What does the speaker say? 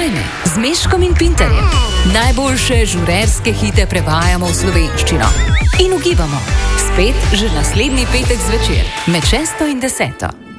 Pogajne z Meškom in Pinterjem. Najboljše žurerske hite prevajamo v slovenščino. In ugibamo, spet že naslednji petek zvečer med 6 in 10.